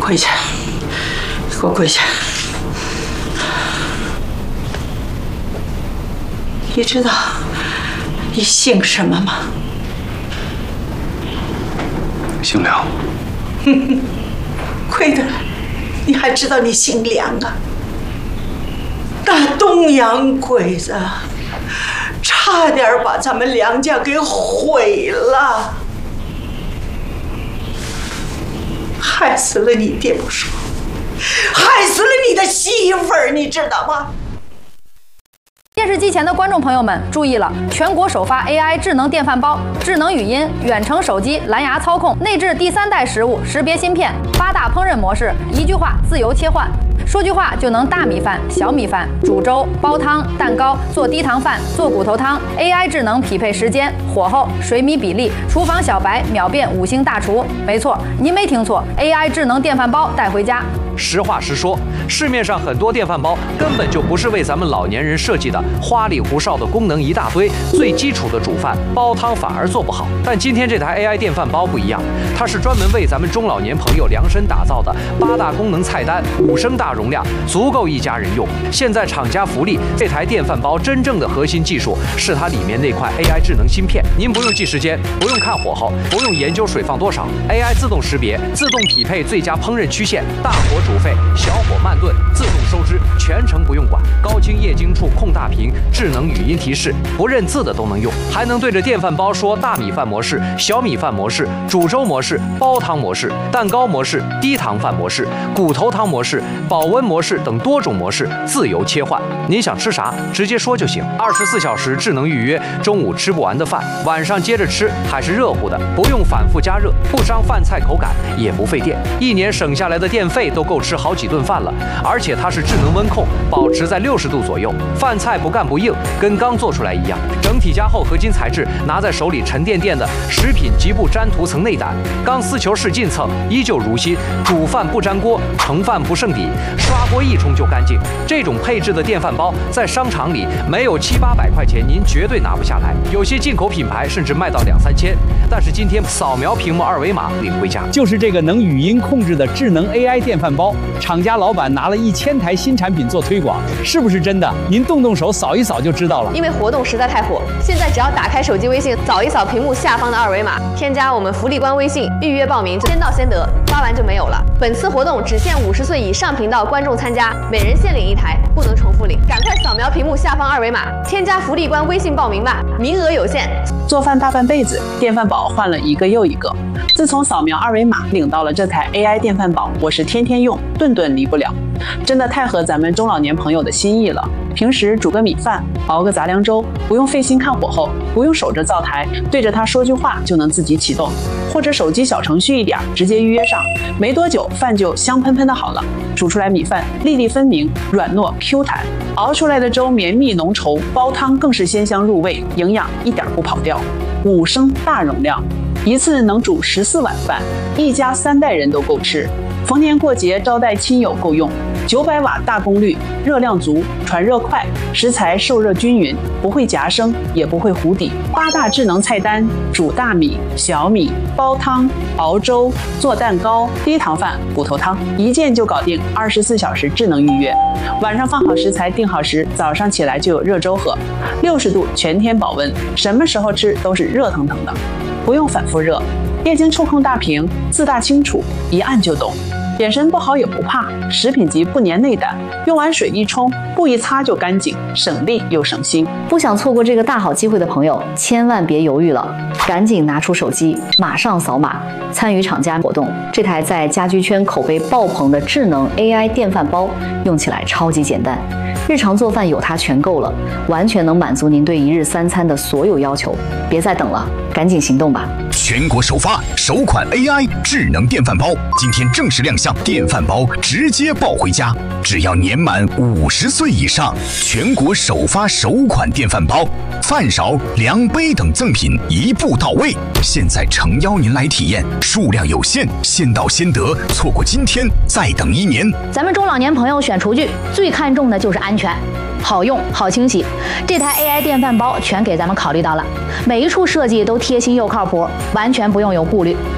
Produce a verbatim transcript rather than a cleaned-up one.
回去，你给我跪下！你知道你姓什么吗？ 姓梁。 哼哼，亏得了，你还知道你姓梁啊！那东洋鬼子差点把咱们梁家给毁了，害死了你爹不说，害死了你的媳妇儿，你知道吗？ 电视机前的观众朋友们注意了，全国首发 A I 智能电饭煲、智能语音、远程手机、蓝牙操控、内置第三代食物识别芯片、八大烹饪模式，一句话自由切换。说句话就能大米饭、小米饭、煮粥、煲汤、蛋糕、做低糖饭、做骨头汤。A I 智能匹配时间、火候、水米比例，厨房小白秒变五星大厨。没错，您没听错 ，A I 智能电饭煲带回家。 实话实说，市面上很多电饭煲根本就不是为咱们老年人设计的，花里胡哨的功能一大堆，最基础的煮饭煲汤反而做不好。但今天这台 A I 电饭煲不一样，它是专门为咱们中老年朋友量身打造的，八大功能菜单，五升大容量，足够一家人用。现在厂家福利，这台电饭煲真正的核心技术是它里面那块 A I 智能芯片，您不用记时间，不用看火候，不用研究水放多少 ，A I 自动识别，自动匹配最佳烹饪曲线，大火煮沸，小火慢炖，自动收汁，全程不用管。高清液晶触控大屏，智能语音提示，不认字的都能用，还能对着电饭煲说大米饭模式、小米饭模式、煮粥模式、煲汤模式、蛋糕模式、低糖饭模式、骨头汤模式、保温模式等多种模式自由切换。您想吃啥，直接说就行。二十四小时智能预约，中午吃不完的饭，晚上接着吃还是热乎的，不用反复加热，不伤饭菜口感，也不费电。一年省下来的电费都够吃好几顿饭了。而且它是智能温控，保持在六十度左右，饭菜不干不硬，跟刚做出来一样。整体加厚合金材质，拿在手里沉甸甸的，食品极不粘涂层内胆，钢丝球试浸蹭依旧如新，煮饭不粘锅，盛饭不剩底，刷锅一冲就干净。这种配置的电饭煲在商场里没有七八百块钱，您绝对拿不下来。有些进口品牌甚至卖到两三千，但是今天扫描屏幕二维码领回家。 就是这个能语音控制的智能 A I 电饭煲，厂家老板拿了一千台新产品做推广，是不是真的？您动动手扫一扫就知道了。 因为活动实在太火，现在只要打开手机微信，扫一扫屏幕下方的二维码，添加我们福利官微信，预约报名，先到先得，发完就没有了。本次活动只限五十岁以上频道观众参加，每人限领一台，不能重复领。赶快扫描屏幕下方二维码，添加福利官微信报名吧，名额有限。 做饭大半辈子，电饭煲换了一个又一个。自从扫描二维码领到了这台 A I 电饭煲，我是天天用，顿顿离不了。真的太合咱们中老年朋友的心意了。平时煮个米饭，熬个杂粮粥，不用费心看火候，不用守着灶台，对着它说句话就能自己启动，或者手机小程序一点，直接预约上，没多久饭就香喷喷的好了。煮出来米饭粒粒分明，软糯 Q 弹，熬出来的粥绵密浓稠，煲汤更是鲜香入味，营养一点不跑掉。五升大容量，一次能煮十四碗饭，一家三代人都够吃。逢年过节招待亲友够用。九百瓦大功率，热量足，传热快，食材受热均匀，不会夹生，也不会糊底。八大智能菜单：煮大米、小米、煲汤、熬粥、做蛋糕、低糖饭、骨头汤，一键就搞定。二十四小时智能预约，晚上放好食材，定好时，早上起来就有热粥喝。六十度全天保温，什么时候吃都是热腾腾的，不用反复热。液晶触控大屏，字大清楚，一按就懂。眼神不好也不怕，食品级不粘内胆，用完水一冲，布一擦就干净，省力又省心。 不想错过这个大好机会的朋友，千万别犹豫了，赶紧拿出手机，马上扫码参与厂家活动。这台在家居圈口碑爆棚的智能 A I 电饭煲，用起来超级简单，日常做饭有它全够了，完全能满足您对一日三餐的所有要求。别再等了，赶紧行动吧！ 全国首发首款 A I 智能电饭煲，今天正式亮相，电饭煲直接抱回家，只要年满五十岁以上，全国首发首款电饭煲，饭勺、量杯等赠品一步到位。现在诚邀您来体验，数量有限，先到先得，错过今天再等一年。 咱们中老年朋友选厨具最看重的就是安全。好用好清洗，这台 A I 电饭煲全给咱们考虑到了，每一处设计都贴心又靠谱，完全不用有顾虑。